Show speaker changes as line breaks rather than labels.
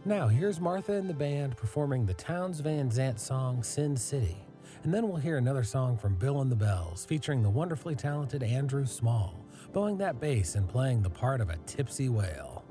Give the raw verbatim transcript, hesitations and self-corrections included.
Now, here's Martha and the band performing the Townes Van Zandt song Sin City. And then we'll hear another song from Bill and the Bells featuring the wonderfully talented Andrew Small, bowing that bass and playing the part of a tipsy whale.